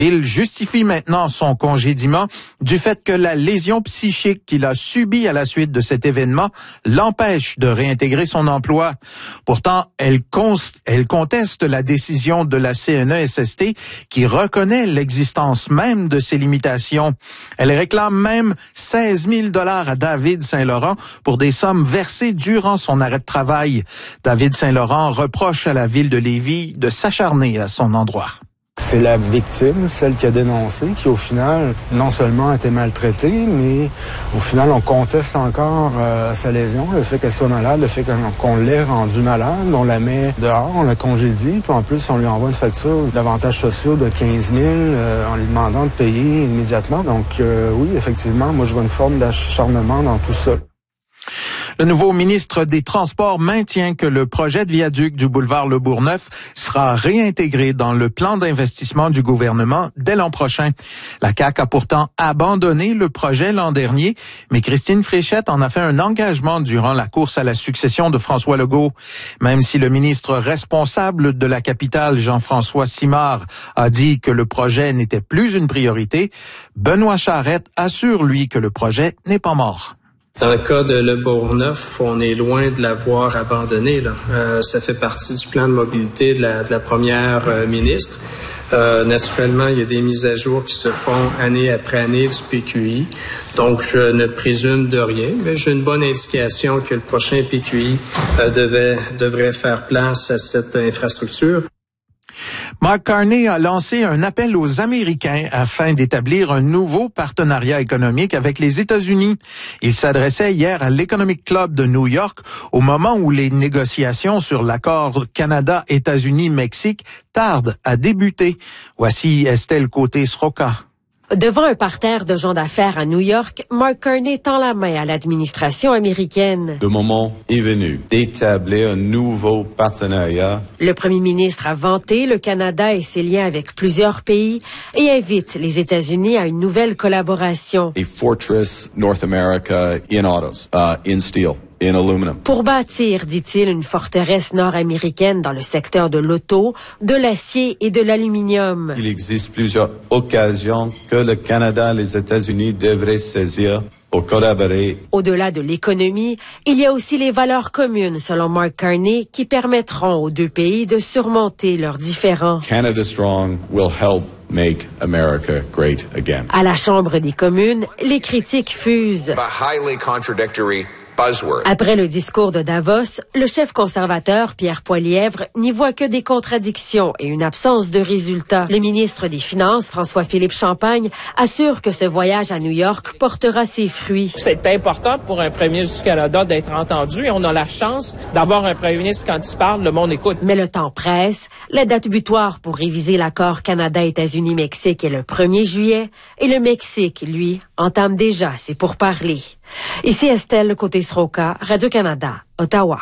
Il justifie maintenant son congédiement du fait que la lésion psychique qu'il a subie à la suite de cet événement l'empêche de réintégrer son emploi. Pourtant, elle conteste la décision de la CNESST qui reconnaît l'existence même de ces limitations. Elle réclame même 16 000 $ à David Saint-Laurent pour des sommes versées durant son arrêt de travail. David Saint-Laurent reproche à la ville de Lévis de s'acharner à son endroit. C'est la victime, celle qui a dénoncé, qui au final, non seulement a été maltraitée, mais au final, on conteste encore sa lésion, le fait qu'elle soit malade, le fait qu'on l'ait rendue malade, on la met dehors, on la congédie, puis en plus, on lui envoie une facture d'avantages sociaux de 15 000 en lui demandant de payer immédiatement. Donc oui, effectivement, moi je vois une forme d'acharnement dans tout ça. Le nouveau ministre des Transports maintient que le projet de viaduc du boulevard Le Bourgneuf sera réintégré dans le plan d'investissement du gouvernement dès l'an prochain. La CAQ a pourtant abandonné le projet l'an dernier, mais Christine Fréchette en a fait un engagement durant la course à la succession de François Legault. Même si le ministre responsable de la capitale, Jean-François Simard, a dit que le projet n'était plus une priorité, Benoît Charette assure, lui, que le projet n'est pas mort. Dans le cas de Le Bourgneuf, on est loin de l'avoir abandonné. Ça fait partie du plan de mobilité de la première ministre. Naturellement, il y a des mises à jour qui se font année après année du PQI. Donc, je ne présume de rien, mais j'ai une bonne indication que le prochain PQI devrait faire place à cette infrastructure. Mark Carney a lancé un appel aux Américains afin d'établir un nouveau partenariat économique avec les États-Unis. Il s'adressait hier à l'Economic Club de New York au moment où les négociations sur l'accord Canada-États-Unis-Mexique tardent à débuter. Voici Estelle Côté-Sroka. Devant un parterre de gens d'affaires à New York, Mark Carney tend la main à l'administration américaine. Le moment est venu d'établir un nouveau partenariat. Le premier ministre a vanté le Canada et ses liens avec plusieurs pays et invite les États-Unis à une nouvelle collaboration. A fortress North America in autos, in steel. In aluminum. Pour bâtir, dit-il, une forteresse nord-américaine dans le secteur de l'auto, de l'acier et de l'aluminium. Il existe plusieurs occasions que le Canada et les États-Unis devraient saisir pour collaborer. Au-delà de l'économie, il y a aussi les valeurs communes, selon Mark Carney, qui permettront aux deux pays de surmonter leurs différends. Canada Strong will help make America great again. À la Chambre des communes, les critiques fusent. Après le discours de Davos, le chef conservateur, Pierre Poilievre, n'y voit que des contradictions et une absence de résultats. Le ministre des Finances, François-Philippe Champagne, assure que ce voyage à New York portera ses fruits. C'est important pour un premier ministre du Canada d'être entendu et on a la chance d'avoir un premier ministre quand il parle, le monde écoute. Mais le temps presse. La date butoir pour réviser l'accord Canada-États-Unis-Mexique est le 1er juillet et le Mexique, lui, entame déjà ses pourparlers. Ici Estelle Côté-Sroka, Radio-Canada, Ottawa.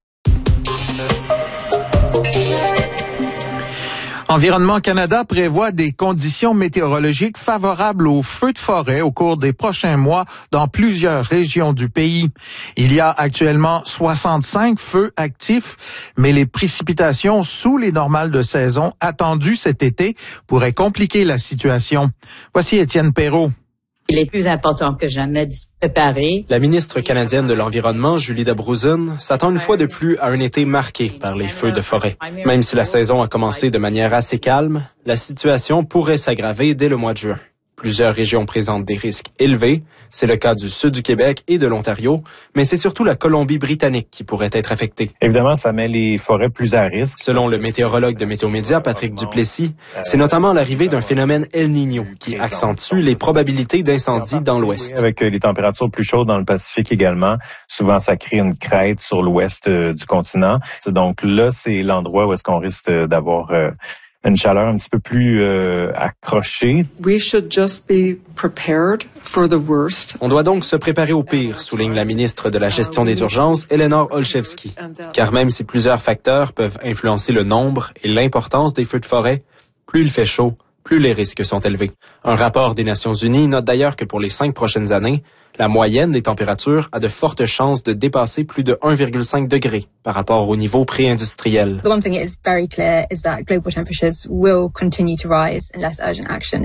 Environnement Canada prévoit des conditions météorologiques favorables aux feux de forêt au cours des prochains mois dans plusieurs régions du pays. Il y a actuellement 65 feux actifs, mais les précipitations sous les normales de saison attendues cet été pourraient compliquer la situation. Voici Étienne Perrault. Il est plus important que jamais de se préparer. La ministre canadienne de l'Environnement, Julie Dabrouzen, s'attend une fois de plus à un été marqué par les feux de forêt. Même si la saison a commencé de manière assez calme, la situation pourrait s'aggraver dès le mois de juin. Plusieurs régions présentent des risques élevés. C'est le cas du sud du Québec et de l'Ontario, mais c'est surtout la Colombie-Britannique qui pourrait être affectée. Évidemment, ça met les forêts plus à risque. Selon le météorologue de Météo Média, Patrick Duplessis, c'est notamment l'arrivée d'un phénomène El Niño qui accentue les probabilités d'incendie dans l'ouest. Avec les températures plus chaudes dans le Pacifique également, souvent ça crée une crête sur l'ouest du continent. Donc là, c'est l'endroit où est-ce qu'on risque d'avoir une chaleur un petit peu plus accrochée. On doit donc se préparer au pire, souligne la ministre de la Gestion des urgences, Eleanor Olszewski. Car même si plusieurs facteurs peuvent influencer le nombre et l'importance des feux de forêt, plus il fait chaud, plus les risques sont élevés. Un rapport des Nations Unies note d'ailleurs que pour les 5 prochaines années, La moyenne des températures a de fortes chances de dépasser plus de 1,5 degré par rapport au niveau pré-industriel. The one thing that is very clear is that global temperatures will continue to rise unless urgent action